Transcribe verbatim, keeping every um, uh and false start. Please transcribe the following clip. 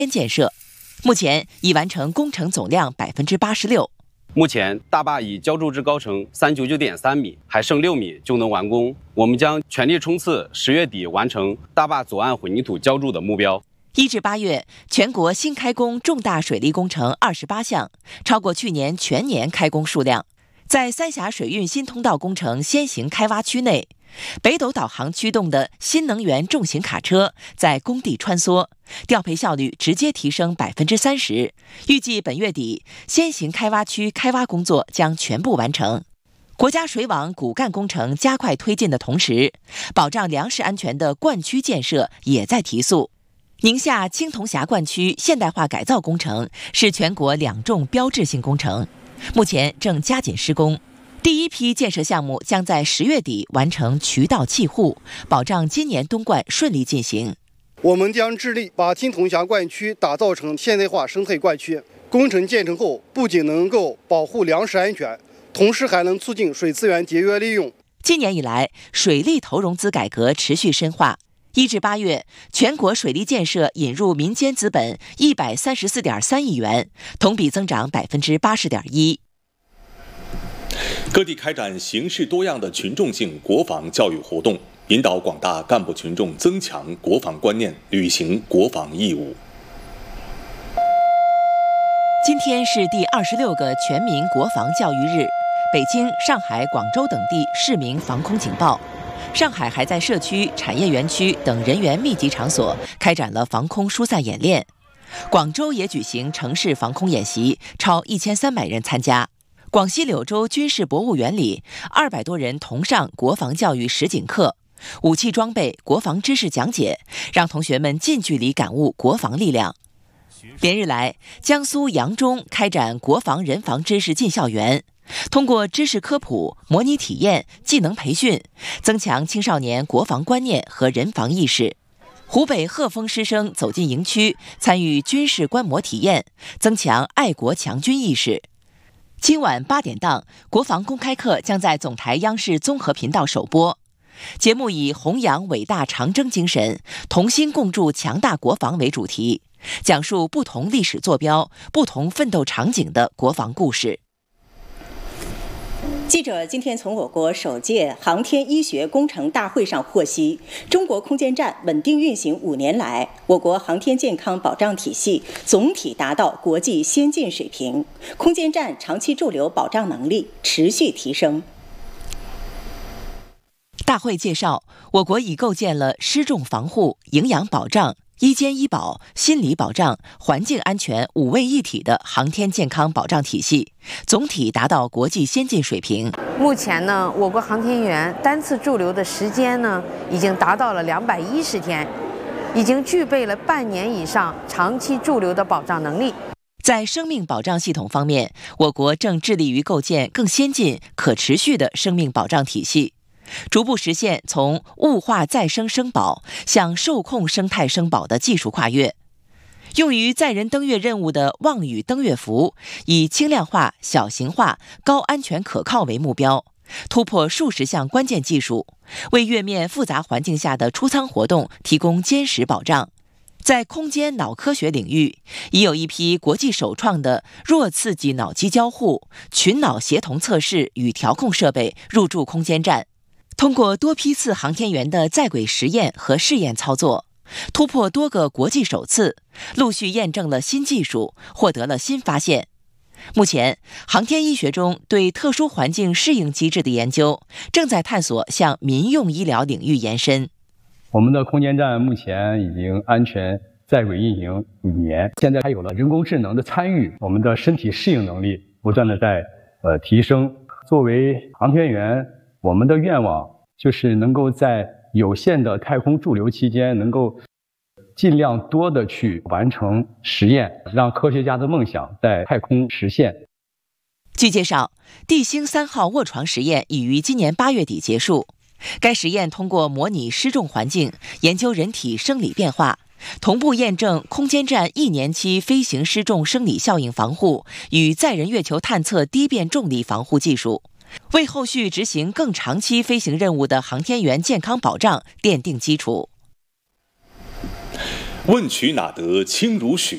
建设，目前已完成工程总量百分之八十六。 目前大坝已浇筑至高程三百九十九点三米，还剩六米就能完工。我们将全力冲刺十月底完成大坝左岸混凝土浇筑的目标。 一至八月，全国新开工重大水利工程二十八项，超过去年全年开工数量。在三峡水运新通道工程先行开挖区内，北斗导航驱动的新能源重型卡车在工地穿梭，调配效率直接提升百分之三十。预计本月底，先行开挖区开挖工作将全部完成。国家水网骨干工程加快推进的同时，保障粮食安全的灌区建设也在提速。宁夏青铜峡灌区现代化改造工程是全国两重标志性工程，目前正加紧施工。第一批建设项目将在十月底完成渠道砌护，保障今年冬灌顺利进行。 我们将致力把青铜峡灌区打造成现代化生态灌区。工程建成后，不仅能够保护粮食安全，同时还能促进水资源节约利用。 今年以来，水利投融资改革持续深化。一至八月，全国水利建设引入民间资本一百三十四点三亿元，同比增长百分之八十点一。 各地开展形式多样的群众性国防教育活动，引导广大干部群众增强国防观念，履行国防义务。 今天是第二十六个全民国防教育日，北京、上海、广州等地市民防空警报。上海还在社区、产业园区等人员密集场所开展了防空疏散演练。广州也举行城市防空演习，超一千三百人参加。广西柳州军事博物园里，二百多人同上国防教育实景课，武器装备、国防知识讲解，让同学们近距离感悟国防力量。连日来，江苏扬中开展国防人防知识进校园，通过知识科普、模拟体验、技能培训，增强青少年国防观念和人防意识。湖北鹤峰师生走进营区，参与军事观摩体验，增强爱国强军意识。今晚八点档，国防公开课将在总台央视综合频道首播。节目以弘扬伟大长征精神，同心共筑强大国防为主题，讲述不同历史坐标、不同奋斗场景的国防故事。 记者今天从我国首届航天医学工程大会上获悉，中国空间站稳定运行五年来，我国航天健康保障体系总体达到国际先进水平，空间站长期驻留保障能力持续提升。 大会介绍，我国已构建了失重防护、营养保障、医监医保、心理保障、环境安全五位一体的航天健康保障体系，总体达到国际先进水平。 目前呢，我国航天员单次驻留的时间呢，已经达到了两百一十天，已经具备了半年以上长期驻留的保障能力。 在生命保障系统方面，我国正致力于构建更先进、可持续的生命保障体系，逐步实现从物化再生生保向受控生态生保的技术跨越。用于载人登月任务的望宇登月服，以轻量化、小型化、高安全可靠为目标，突破数十项关键技术，为月面复杂环境下的出舱活动提供坚实保障。在空间脑科学领域，已有一批国际首创的弱刺激脑机交互、群脑协同测试与调控设备入驻空间站。通过多批次航天员的在轨实验和试验操作，突破多个国际首次，陆续验证了新技术，获得了新发现。目前，航天医学中对特殊环境适应机制的研究正在探索向民用医疗领域延伸。 我们的空间站目前已经安全在轨运行五年，现在还有了人工智能的参与，我们的身体适应能力不断的在呃提升。作为航天员，我们的愿望就是能够在有限的太空驻留期间，能够尽量多的去完成实验，让科学家的梦想在太空实现。 据介绍，地星三号卧床实验已于今年八月底结束。该实验通过模拟失重环境，研究人体生理变化，同步验证空间站一年期飞行失重生理效应防护与载人月球探测低变重力防护技术，为后续执行更长期飞行任务的航天员健康保障奠定基础。 问渠哪得清如许，